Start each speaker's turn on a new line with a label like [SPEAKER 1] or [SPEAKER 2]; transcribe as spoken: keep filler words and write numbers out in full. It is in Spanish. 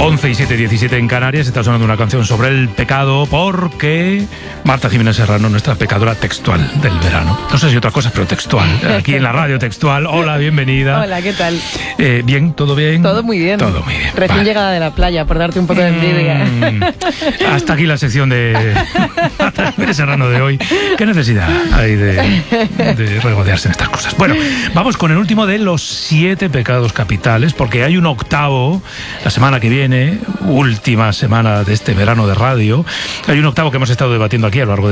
[SPEAKER 1] once y siete, diecisiete en Canarias. Está sonando una canción sobre el pecado porque Marta Jiménez Serrano, nuestra pecadora textual del verano. No sé si otras cosas, pero textual. Aquí en la radio textual. Hola, bienvenida.
[SPEAKER 2] Hola, ¿qué tal?
[SPEAKER 1] Eh, ¿Bien? ¿Todo bien?
[SPEAKER 2] Todo muy bien.
[SPEAKER 1] Todo muy bien.
[SPEAKER 2] Recién
[SPEAKER 1] vale.
[SPEAKER 2] llegada de la playa, por darte un poco de envidia.
[SPEAKER 1] Mm, hasta aquí la sección de Marta Jiménez Serrano de hoy. ¿Qué necesidad hay de, de regodearse en estas cosas? Bueno, vamos con el último de los siete pecados capitales, porque hay un octavo la semana que viene, última semana de este verano de radio. Hay un octavo que hemos estado debatiendo aquí a lo largo de